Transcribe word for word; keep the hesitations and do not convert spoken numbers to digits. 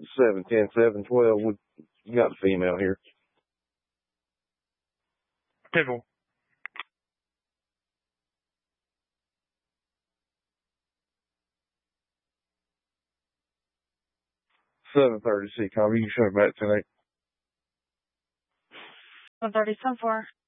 seven ten seven twelve. We got a female here. Typical. seven thirty, C-Com. You can show me back tonight. seven thirty, ten four.